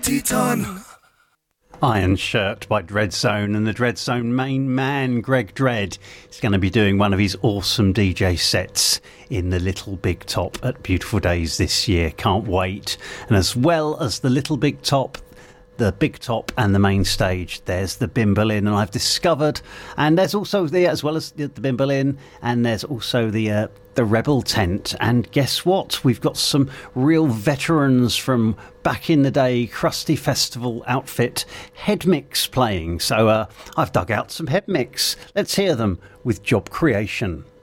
Ton. Iron Shirt by Dreadzone, and the Dreadzone main man, Greg Dredd, is going to be doing one of his awesome DJ sets in the Little Big Top at Beautiful Days this year. Can't wait. And as well as the Little Big Top, the Big Top and the main stage, there's the Bimble Inn, and I've discovered, and there's also as well as the Bimble Inn, and there's also the Rebel Tent. And guess what? We've got some real veterans from back in the day, Krusty Festival outfit, Head Mix playing. So I've dug out some Head Mix. Let's hear them with Job Creation.